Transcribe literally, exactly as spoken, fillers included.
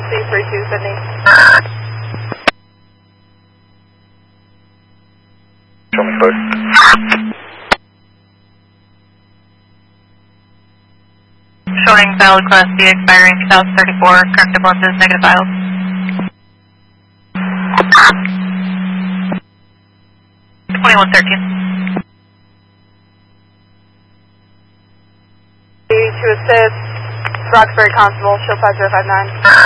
C three two Sydney. Show me code. Showing valid class D expiring two thousand thirty-four, current difference is negative files. twenty-one thirteen. To assist, Roxbury Constable, show five zero five nine.